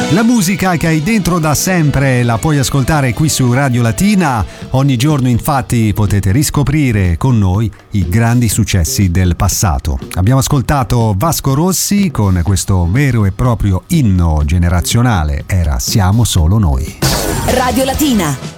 La musica che hai dentro da sempre la puoi ascoltare qui su Radio Latina. Ogni giorno infatti potete riscoprire con noi i grandi successi del passato. Abbiamo ascoltato Vasco Rossi con questo vero e proprio inno generazionale, era Siamo solo noi. Radio Latina.